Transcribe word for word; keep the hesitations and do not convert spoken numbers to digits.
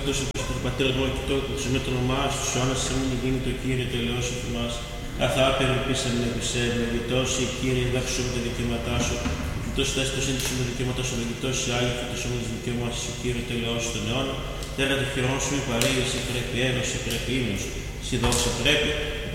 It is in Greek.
εκτός του πατέρα του και το σημείο το όνομά σου, του αιώνας της αμήν γίνει το Κύριε, το ελαιός σου θυμάς. Καθά περιπίσαμε να επισέβη, να γλιτώσει η Κύριε, δάφου με τα δικαιώματά σου. Γλιτώσει τα έστω σύντηση με τα δικαιώματά σου, να γλιτώσει η Άγια, και το με τις δικαιώματες σου, Κύριε, το ελαιός σου τον αιώνα. Τέρα το χειρόν σου, η παρήγηση πρέπει, έγωση πρέπει, ύμνος. Στη δόξα πρέπει.